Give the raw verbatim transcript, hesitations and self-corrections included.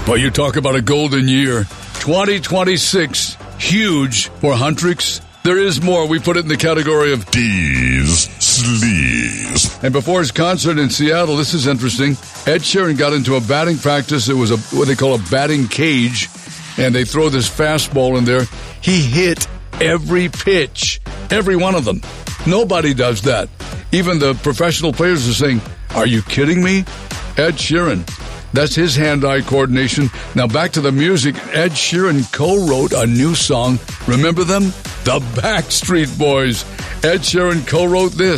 But you talk about a golden year. twenty twenty-six, huge for Huntrix. There is more. We put it in the category of D's Sleaze. And before his concert in Seattle, this is interesting. Ed Sheeran got into a batting practice. It was a what they call a batting cage, and they throw this fastball in there. He hit every pitch, every one of them. Nobody does that. Even the professional players are saying, "Are you kidding me?" Ed Sheeran. That's his hand-eye coordination. Now back to the music. Ed Sheeran co-wrote a new song. Remember them? The Backstreet Boys. Ed Sheeran co-wrote this.